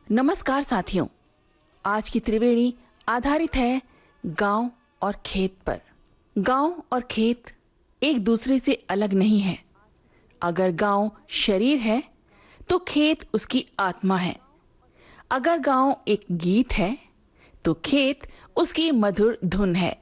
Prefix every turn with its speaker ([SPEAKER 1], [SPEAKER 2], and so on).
[SPEAKER 1] नमस्कार साथियों, आज की त्रिवेणी आधारित है गांव और खेत पर। गांव और खेत एक दूसरे से अलग नहीं है। अगर गांव शरीर है तो खेत उसकी आत्मा है। अगर गांव एक गीत है तो खेत उसकी मधुर धुन है।